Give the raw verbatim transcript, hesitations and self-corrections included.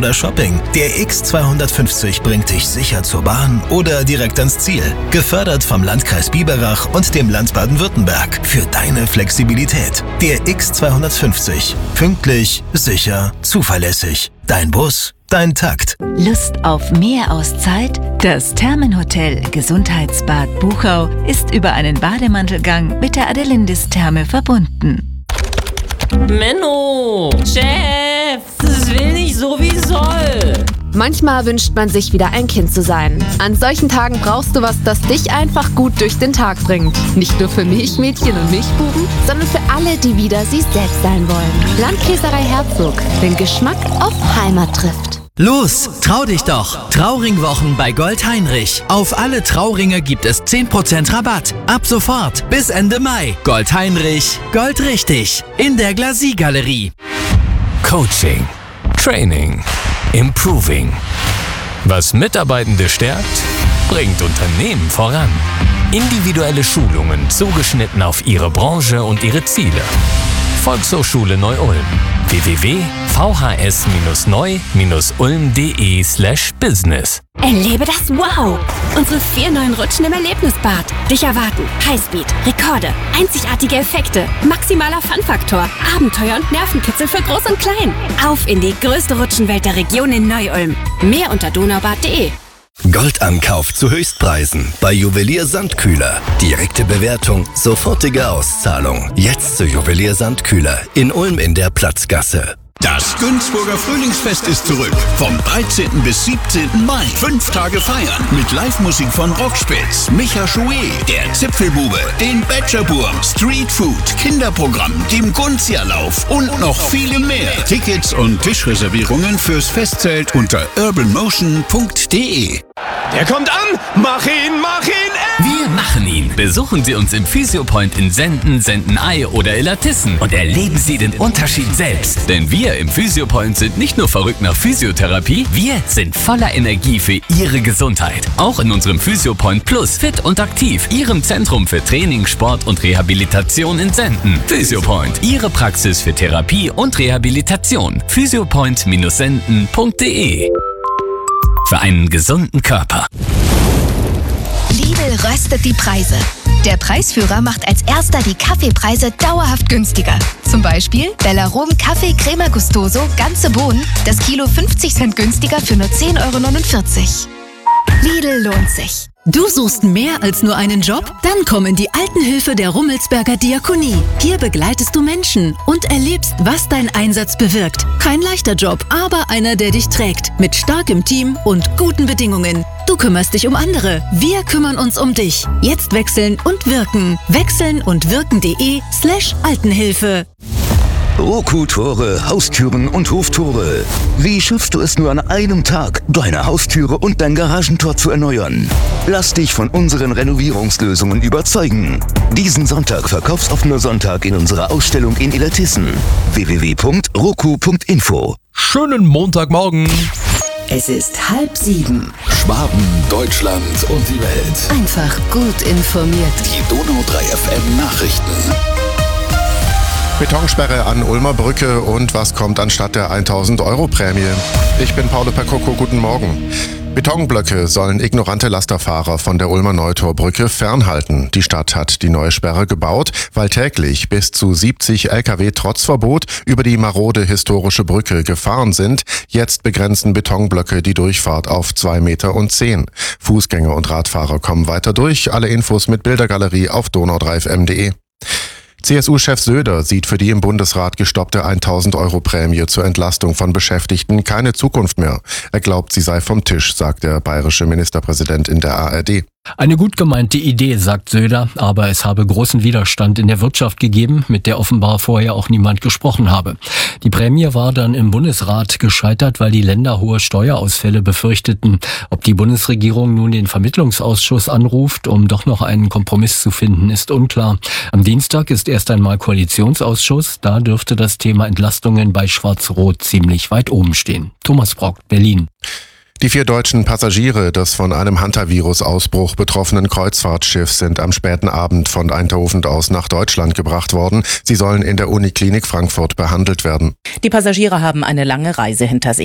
oder Shopping. Der X zweihundertfünfzig bringt dich sicher zur Bahn oder direkt ans Ziel. Gefördert vom Landkreis Biberach und dem Land Baden-Württemberg. Für deine Flexibilität. Der X zweihundertfünfzig. Pünktlich, sicher, zuverlässig. Dein Bus, dein Takt. Lust auf mehr Auszeit? Das Thermenhotel Gesundheitsbad Buchau ist über einen Bademantelgang mit der Adelindis-Therme verbunden. Menno, Chef, das will nicht so wie soll. Manchmal wünscht man sich wieder ein Kind zu sein. An solchen Tagen brauchst du was, das dich einfach gut durch den Tag bringt. Nicht nur für Milchmädchen und Milchbuben, sondern für alle, die wieder sie selbst sein wollen. Landkäserei Herzog, den Geschmack auf Heimat trifft. Los, trau dich doch! Trauringwochen bei Gold Heinrich. Auf alle Trauringe gibt es zehn Prozent Rabatt. Ab sofort bis Ende Mai. Gold Heinrich, Gold richtig. In der Glasie-Galerie. Coaching, Training, Improving. Was Mitarbeitende stärkt, bringt Unternehmen voran. Individuelle Schulungen zugeschnitten auf Ihre Branche und Ihre Ziele. Volkshochschule Neu-Ulm. w w w punkt v h s neu ulm punkt d e slash business. Erlebe das Wow! Unsere vier neuen Rutschen im Erlebnisbad. Dich erwarten Highspeed, Rekorde, einzigartige Effekte, maximaler Fun-Faktor, Abenteuer und Nervenkitzel für Groß und Klein. Auf in die größte Rutschenwelt der Region in Neu-Ulm. Mehr unter donaubad punkt de. Goldankauf zu Höchstpreisen bei Juwelier Sandkühler. Direkte Bewertung, sofortige Auszahlung. Jetzt zu Juwelier Sandkühler in Ulm in der Platzgasse. Das Günzburger Frühlingsfest ist zurück. Vom dreizehnten bis siebzehnten Mai. Fünf Tage feiern mit Live-Musik von Rockspitz, Micha Chouet, der Zipfelbube, den Badgerburm, Streetfood, Kinderprogramm, dem Gunzia-Lauf und noch viele mehr. Tickets und Tischreservierungen fürs Festzelt unter urban motion punkt de. Der kommt an! Mach ihn, mach ihn! Wir machen ihn. Besuchen Sie uns im Physiopoint in Senden, Sendenei oder Illertissen und erleben Sie den Unterschied selbst. Denn wir im Physiopoint sind nicht nur verrückt nach Physiotherapie, wir sind voller Energie für Ihre Gesundheit. Auch in unserem Physiopoint Plus, fit und aktiv, Ihrem Zentrum für Training, Sport und Rehabilitation in Senden. Physiopoint, Ihre Praxis für Therapie und Rehabilitation. physiopoint senden punkt de. Für einen gesunden Körper. Lidl röstet die Preise. Der Preisführer macht als erster die Kaffeepreise dauerhaft günstiger. Zum Beispiel Bellarom Kaffee Crema Gustoso, ganze Bohnen, das Kilo fünfzig Cent günstiger für nur zehn Euro neunundvierzig. Lidl lohnt sich. Du suchst mehr als nur einen Job? Dann komm in die Altenhilfe der Rummelsberger Diakonie. Hier begleitest du Menschen und erlebst, was dein Einsatz bewirkt. Kein leichter Job, aber einer, der dich trägt. Mit starkem Team und guten Bedingungen. Du kümmerst dich um andere. Wir kümmern uns um dich. Jetzt wechseln und wirken. Wechseln und wirken.de slash Altenhilfe. Roku-Tore, Haustüren und Hoftore. Wie schaffst du es nur an einem Tag, deine Haustüre und dein Garagentor zu erneuern? Lass dich von unseren Renovierungslösungen überzeugen. Diesen Sonntag verkaufsoffener Sonntag in unserer Ausstellung in Illertissen. w w w punkt roku punkt info. Schönen Montagmorgen. Es ist halb sieben. Schwaben, Deutschland und die Welt. Einfach gut informiert. Die Donau drei F M Nachrichten. Betonsperre an Ulmer Brücke und was kommt anstatt der tausend Euro Prämie? Ich bin Paolo Percoco, guten Morgen. Betonblöcke sollen ignorante Lasterfahrer von der Ulmer Neutorbrücke fernhalten. Die Stadt hat die neue Sperre gebaut, weil täglich bis zu siebzig L K W trotz Verbot über die marode historische Brücke gefahren sind. Jetzt begrenzen Betonblöcke die Durchfahrt auf zwei Meter und zehn. Fußgänger und Radfahrer kommen weiter durch. Alle Infos mit Bildergalerie auf donau drei f m punkt de. C S U-Chef Söder sieht für die im Bundesrat gestoppte tausend Euro Prämie zur Entlastung von Beschäftigten keine Zukunft mehr. Er glaubt, sie sei vom Tisch, sagt der bayerische Ministerpräsident in der A R D. Eine gut gemeinte Idee, sagt Söder, aber es habe großen Widerstand in der Wirtschaft gegeben, mit der offenbar vorher auch niemand gesprochen habe. Die Prämie war dann im Bundesrat gescheitert, weil die Länder hohe Steuerausfälle befürchteten. Ob die Bundesregierung nun den Vermittlungsausschuss anruft, um doch noch einen Kompromiss zu finden, ist unklar. Am Dienstag ist erst einmal Koalitionsausschuss, da dürfte das Thema Entlastungen bei Schwarz-Rot ziemlich weit oben stehen. Thomas Brock, Berlin. Die vier deutschen Passagiere des von einem Hantavirus-Ausbruch betroffenen Kreuzfahrtschiffs sind am späten Abend von Eindhoven aus nach Deutschland gebracht worden. Sie sollen in der Uniklinik Frankfurt behandelt werden. Die Passagiere haben eine lange Reise hinter sich.